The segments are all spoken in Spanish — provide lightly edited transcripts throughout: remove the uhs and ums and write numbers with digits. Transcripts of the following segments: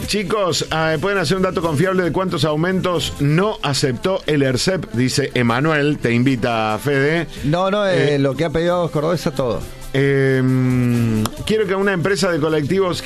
Chicos, pueden hacer un dato confiable de cuántos aumentos no aceptó el ERCEP, dice Emanuel, te invita Fede. No, lo que ha pedido Aguas Cordobesas todo. Quiero tener una empresa de colectivos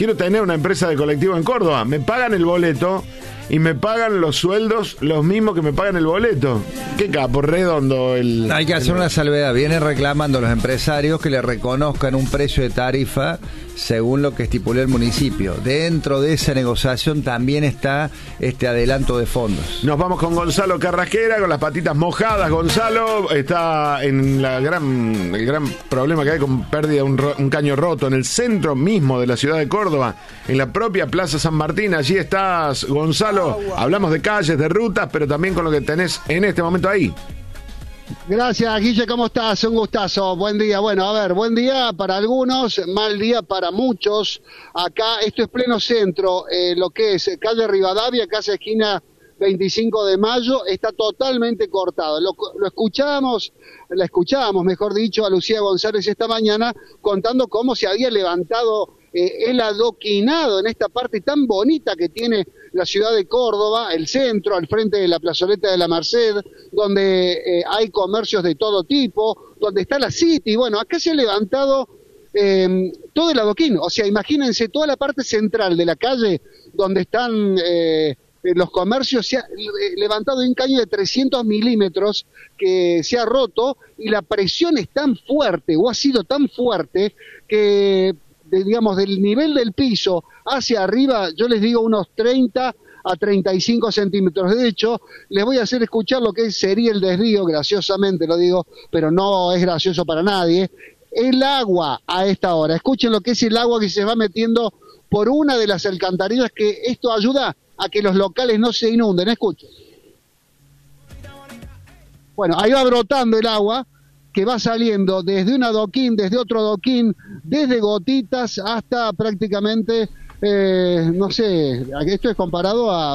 en Córdoba. Me pagan el boleto y me pagan los sueldos los mismos que me pagan el boleto. Qué capo, redondo el... Hay que hacer una salvedad. Vienen reclamando los empresarios que le reconozcan un precio de tarifa según lo que estipuló el municipio. Dentro de esa negociación también está este adelanto de fondos. Nos vamos con Gonzalo Carrasquera, con las patitas mojadas. Gonzalo está en el gran problema que hay con pérdida de un caño roto en el centro mismo de la ciudad de Córdoba, en la propia Plaza San Martín. Allí estás, Gonzalo. Hablamos de calles, de rutas, pero también con lo que tenés en este momento ahí. Gracias, Guille, ¿cómo estás? Un gustazo, buen día. Bueno, a ver, buen día para algunos, mal día para muchos. Acá, esto es pleno centro, lo que es calle Rivadavia, casi esquina 25 de mayo, está totalmente cortado. La escuchábamos, mejor dicho, a Lucía González esta mañana, contando cómo se había levantado el adoquinado en esta parte tan bonita que tiene la ciudad de Córdoba, el centro, al frente de la plazoleta de la Merced, donde hay comercios de todo tipo, donde está la City. Bueno, acá se ha levantado todo el adoquín. O sea, imagínense toda la parte central de la calle donde están los comercios. Se ha levantado un caño de 300 milímetros que se ha roto, y la presión es tan fuerte, o ha sido tan fuerte, que digamos, del nivel del piso hacia arriba, yo les digo unos 30 a 35 centímetros. De hecho, les voy a hacer escuchar lo que sería el desvío, graciosamente lo digo, pero no es gracioso para nadie. El agua a esta hora, escuchen lo que es el agua que se va metiendo por una de las alcantarillas, que esto ayuda a que los locales no se inunden. Escuchen. Bueno, ahí va brotando el agua, que va saliendo desde un adoquín, desde otro adoquín, desde gotitas hasta prácticamente, no sé, esto es comparado a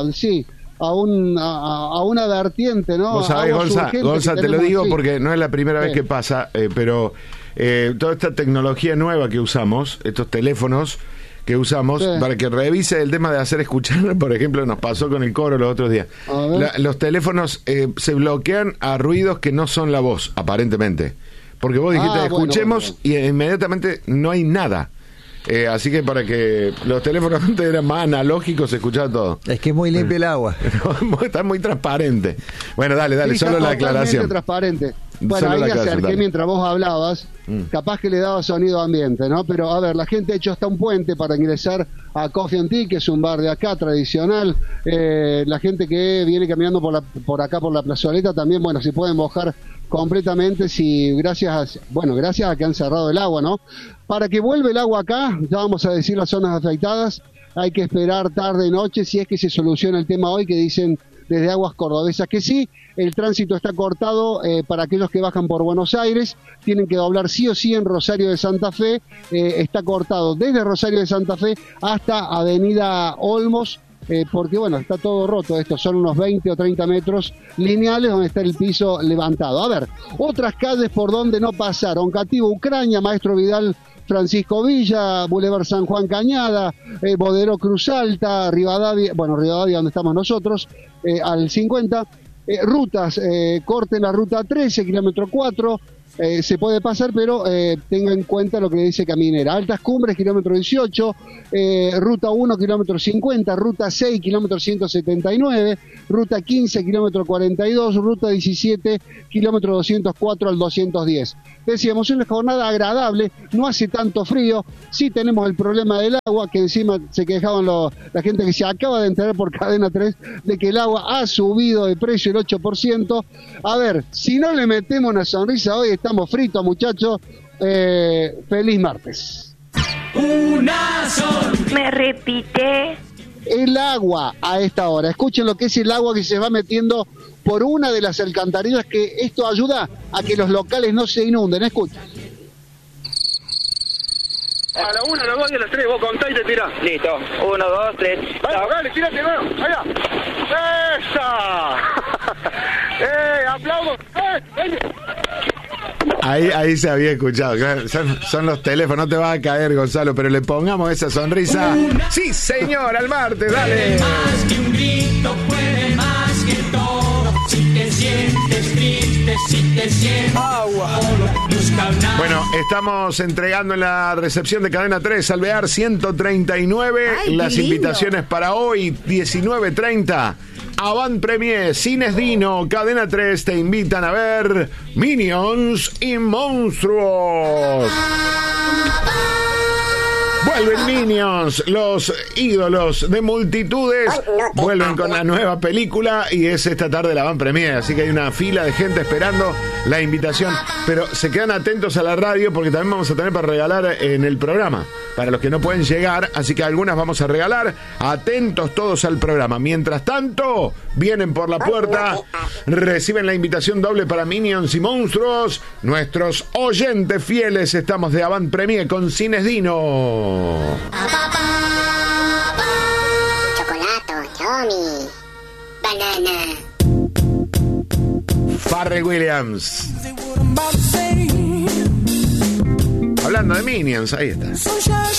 una vertiente, ¿no? Vos sabés, Gonza, te lo digo porque no es la primera vez que pasa, pero toda esta tecnología nueva que usamos, estos teléfonos que usamos, para que revise el tema de hacer escuchar, por ejemplo, nos pasó con el coro los otros días. Los teléfonos se bloquean a ruidos que no son la voz, aparentemente. Porque vos dijiste, escuchemos, y inmediatamente no hay nada. Así que para que los teléfonos antes eran más analógicos, se escuchaba todo. Es que es muy limpio el agua. Está muy transparente. Bueno, dale, sí, solo la aclaración. Transparente. Bueno, ahí acerqué mientras vos hablabas, capaz que le daba sonido ambiente, ¿no? Pero a ver, la gente ha hecho hasta un puente para ingresar a Coffee and Tea, que es un bar de acá tradicional. La gente que viene caminando por acá por la plazoleta también, bueno, se pueden mojar completamente gracias a que han cerrado el agua, ¿no? Para que vuelva el agua acá, ya vamos a decir las zonas afectadas, hay que esperar tarde, noche, si es que se soluciona el tema hoy, que dicen desde Aguas Cordobesas que sí. El tránsito está cortado para aquellos que bajan por Buenos Aires, tienen que doblar sí o sí en Rosario de Santa Fe, está cortado desde Rosario de Santa Fe hasta Avenida Olmos, porque bueno, está todo roto. Estos son unos 20 o 30 metros lineales donde está el piso levantado. A ver, otras calles por donde no pasaron: Cativo, Ucrania, Maestro Vidal, Francisco Villa, Boulevard San Juan Cañada, Bodero Cruz Alta, Rivadavia donde estamos nosotros, al 50, rutas, corten la ruta 13, kilómetro 4, se puede pasar, pero tenga en cuenta lo que dice Caminera. Altas Cumbres, kilómetro 18, ruta 1, kilómetro 50, ruta 6, kilómetro 179, ruta 15, kilómetro 42, ruta 17, kilómetro 204 al 210. Decíamos, una jornada agradable, no hace tanto frío, sí tenemos el problema del agua, que encima se quejaban la gente que se acaba de enterar por Cadena 3 de que el agua ha subido de precio el 8%. A ver, si no le metemos una sonrisa hoy, estamos fritos, muchachos. Feliz martes. Me repite. El agua a esta hora, escuchen lo que es el agua que se va metiendo por una de las alcantarillas, que esto ayuda a que los locales no se inunden. Escuchen. A la 1, a la 2 y a las 3, vos contá y te tirás. Listo, 1, 2, 3. Dale, tírate, mano, allá. ¡Esa! ¡Aplaudo! Ahí se había escuchado. Claro, son los teléfonos, no te vas a caer, Gonzalo, pero le pongamos esa sonrisa. Sí, señor, al martes, dale. Más que un grito, puede más que todo. Si te sientes triste, si te sientes agua. Bueno, estamos entregando en la recepción de Cadena 3 Alvear 139. Ay, las qué lindo. invitaciones para hoy, 19:30. Avant Premier, Cines Dino, Cadena 3 te invitan a ver Minions y Monstruos. Vuelven Minions, los ídolos de multitudes, vuelven con la nueva película y es esta tarde la Avant Premier, así que hay una fila de gente esperando la invitación, pero se quedan atentos a la radio porque también vamos a tener para regalar en el programa, para los que no pueden llegar, así que algunas vamos a regalar, atentos todos al programa. Mientras tanto, vienen por la puerta, reciben la invitación doble para Minions y Monstruos, nuestros oyentes fieles, estamos de Avant Premier con Cines Dino. Chocolate, Tommy, banana. Pharrell Williams. Hablando de Minions, ahí está.